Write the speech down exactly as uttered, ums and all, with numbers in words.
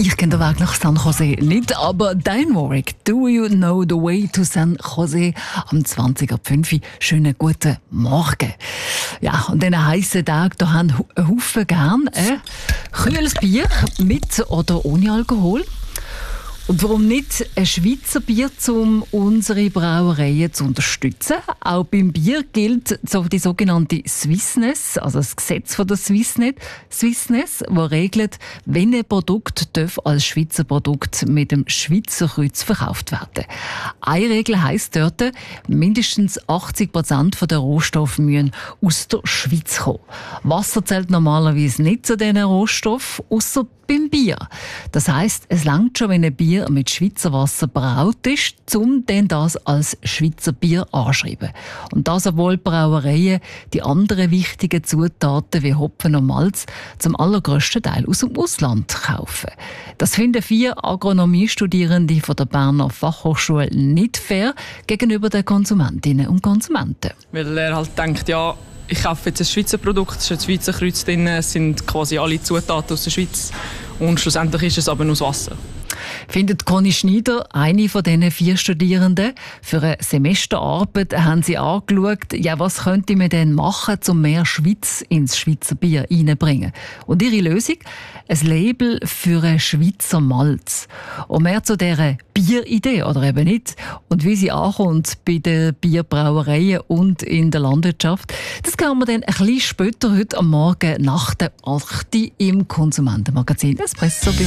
Ich kenne den Weg nach San Jose nicht, aber Diane Warwick, Do You Know the Way to San Jose? Am zwanzig ab fünf. Schönen guten Morgen. Ja, und diesen heissen Tag, da haben ein Haufen gern ein kühles Bier mit oder ohne Alkohol. Und warum nicht ein Schweizer Bier, um unsere Brauereien zu unterstützen? Auch beim Bier gilt die sogenannte Swissness, also das Gesetz von der Swissnet, Swissness, das regelt, wenn ein Produkt darf als Schweizer Produkt mit dem Schweizer Kreuz verkauft werden. Eine Regel heisst dort, mindestens achtzig Prozent der Rohstoffe müssen aus der Schweiz kommen. Wasser zählt normalerweise nicht zu diesen Rohstoffen, ausser beim Bier. Das heisst, es langt schon, wenn ein Bier mit Schweizer Wasser braut ist, um dann das als Schweizer Bier anzuschreiben. Und das, obwohl Brauereien die anderen wichtigen Zutaten wie Hopfen und Malz zum allergrößten Teil aus dem Ausland kaufen. Das finden vier Agronomiestudierende von der Berner Fachhochschule nicht fair gegenüber den Konsumentinnen und Konsumenten. Weil er halt denkt, ja, ich kaufe jetzt ein Schweizer Produkt, es ist ein Schweizer Kreuz drin, es sind quasi alle Zutaten aus der Schweiz und schlussendlich ist es aber nur Wasser. Findet Conny Schneider, eine von diesen vier Studierenden. Für eine Semesterarbeit haben sie angeschaut, ja, was könnte man denn machen, um mehr Schweiz ins Schweizer Bier reinzubringen. Und ihre Lösung? Ein Label für ein Schweizer Malz. Und mehr zu dieser Bieridee, oder eben nicht, und wie sie ankommt bei den Bierbrauereien und in der Landwirtschaft, das kann man dann ein bisschen später heute am Morgen nach der acht im Konsumentenmagazin Espresso.